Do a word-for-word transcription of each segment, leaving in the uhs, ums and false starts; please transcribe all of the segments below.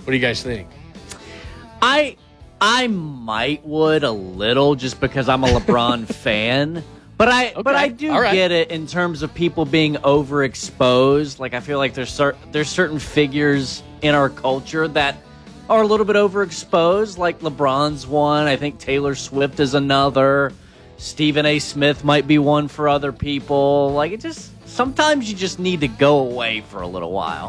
What do you guys think? I I might would a little just because I'm a LeBron fan. But I Okay. but I do All right. get it in terms of people being overexposed. Like I feel like there's cer- there's certain figures in our culture that are a little bit overexposed. Like LeBron's one. I think Taylor Swift is another. Stephen A. Smith might be one for other people. Like it just sometimes you just need to go away for a little while.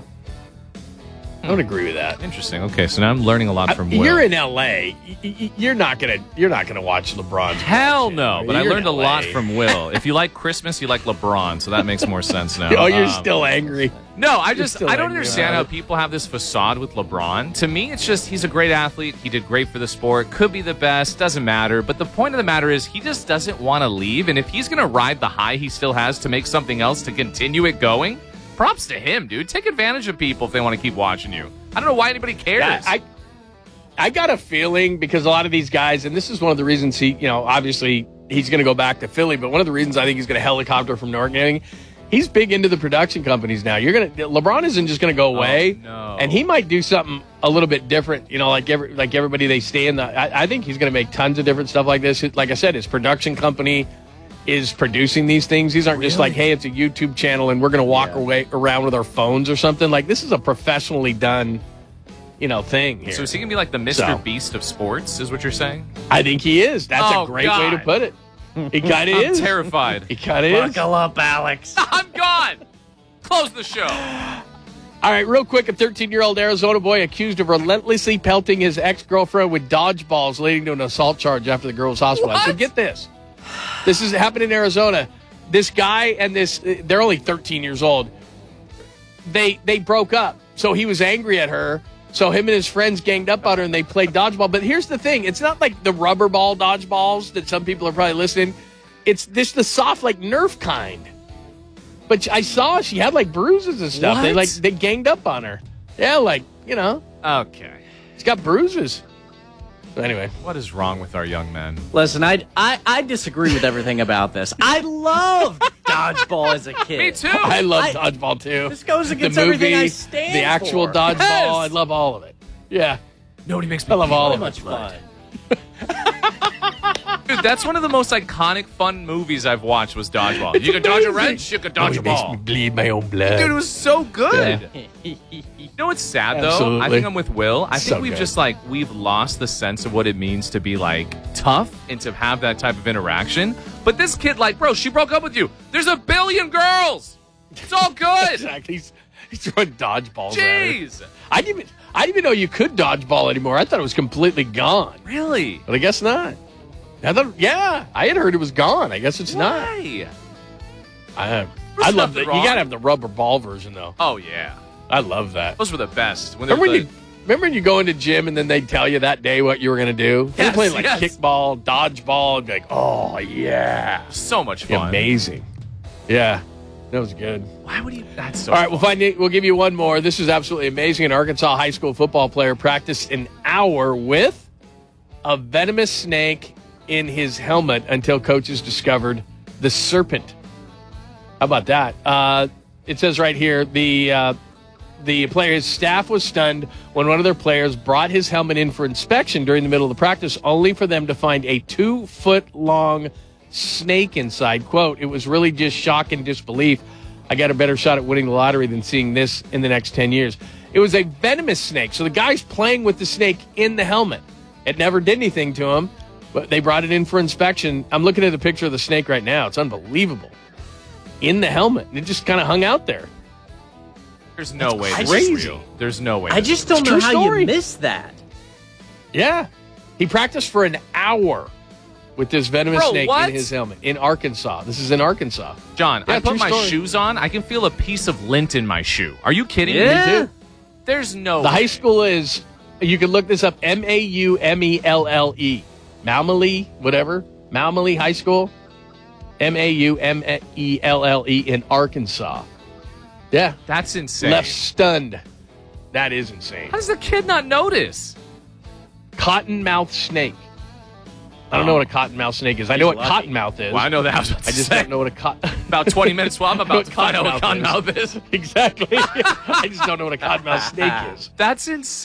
I don't agree with that. Interesting. Okay, so now I'm learning a lot from Will. You're in L A. Y- y- You're not gonna. You're not gonna watch LeBron's. Hell bullshit. no, but I You're learned in a lot L A. from Will. If you like Christmas, you like LeBron, so that makes more sense now. Oh, you're Um, still angry. No, I You're just still I don't angry understand about how it. people have this facade with LeBron. To me, it's just he's a great athlete. He did great for the sport. Could be the best. Doesn't matter. But the point of the matter is he just doesn't want to leave. And if he's going to ride the high he still has to make something else to continue it going, props to him, dude. Take advantage of people if they want to keep watching you. I don't know why anybody cares. Yeah, I, I got a feeling because a lot of these guys, and this is one of the reasons he, you know, obviously he's going to go back to Philly, but one of the reasons I think he's going to helicopter from New York, and he's big into the production companies now. You're going to LeBron isn't just going to go away, Oh, no. and he might do something a little bit different. You know, like every like everybody they stay in the. I, I think he's going to make tons of different stuff like this. Like I said, his production company is producing these things. These aren't just like, hey, it's a YouTube channel and we're going to walk Yeah. away around with our phones or something. Like this is a professionally done, you know, thing here. So is he going to be like the Mister So. Beast of sports, is what you're saying? I think he is. That's Oh, a great way to God. put it. He kind of I'm is. terrified. He kind of is. Buckle up, Alex. I'm gone. Close the show. All right, real quick, a thirteen-year-old Arizona boy accused of relentlessly pelting his ex-girlfriend with dodgeballs, leading to an assault charge after the girl was hospitalized. So What? get this. This is happening in Arizona. This guy and this, they're only thirteen years old. They they broke up. So he was angry at her. So him and his friends ganged up on her and they played dodgeball. But here's the thing. It's not like the rubber ball dodgeballs that some people are probably listening. It's this the soft, like Nerf kind. But I saw she had like bruises and stuff. They What? like they ganged up on her. Yeah, like, you know, Okay. she's got bruises. So anyway, What is wrong with our young men? Listen, I, I I disagree with everything about this. I loved dodgeball as a kid. Me too. I love I- dodgeball too. This goes against the movie, everything I stand the actual for. dodgeball. Yes. I love all of it. Yeah, Nobody makes I love all So of much it. fun. Dude, that's one of the most iconic, fun movies I've watched was Dodgeball. You could dodge a amazing. wrench, you could Oh, dodge he a makes ball. me bleed my own blood. Dude, it was so good. Yeah. You know what's sad, though? I Absolutely. think I'm with Will. I think So we've good. just, like, we've lost the sense of what it means to be, like, tough and to have that type of interaction. But this kid, like, bro, she broke up with you. There's a billion girls. It's all good. Exactly. He's, he's throwing dodgeballs at her. Jeez. I didn't even I didn't even know you could dodgeball anymore. I thought it was completely gone, Really? but I guess not. I thought, yeah, I had heard it was gone. I guess it's not. Why? I, I There's love that. nothing You wrong. gotta have the rubber ball version though. Oh, yeah. I love that. Those were the best. When they're Remember when the- you remember when you go into gym and then they tell you that day what you were gonna do? They were Yes, playing like yes. kickball, dodgeball, and be like, oh yeah, so much fun. amazing. Yeah, that was good. Why would he? That's so All right, fun. we'll find it. We'll give you one more. This is absolutely amazing. An Arkansas high school football player practiced an hour with a venomous snake in his helmet until coaches discovered the serpent. How about that? Uh, it says right here the uh, the player's staff was stunned when one of their players brought his helmet in for inspection during the middle of the practice, only for them to find a two foot long snake inside. Quote, it was really just shock and disbelief. I got a better shot at winning the lottery than seeing this in the next ten years. It was a venomous snake. So the guy's playing with the snake in the helmet. It never did anything to him, but they brought it in for inspection. I'm looking at a picture of the snake right now. It's unbelievable. In the helmet. It just kind of hung out there. There's no way this crazy. is real. There's no way. I this just is don't It's know a true how story. you missed that. Yeah. He practiced for an hour with this venomous Bro, snake what? in his helmet in Arkansas. This is in Arkansas. John, Yeah, I put true my story. shoes on. I can feel a piece of lint in my shoe. Are you kidding Yeah. me? There's no The way. high school is, you can look this up, M A U M E L L E. Malmely, whatever. Malmely High School. M A U M E L L E in Arkansas. Yeah. That's insane. Left stunned. That is insane. How does the kid not notice? Cottonmouth snake. I don't know what a cottonmouth snake is. I know what lucky. cottonmouth is. Well, I know that. I, was about to I just say. don't know what a cot. About twenty minutes. Well, I'm about to find out what Cottonmouth cottonmouth is. Exactly. I just don't know what a cottonmouth snake is. That's insane.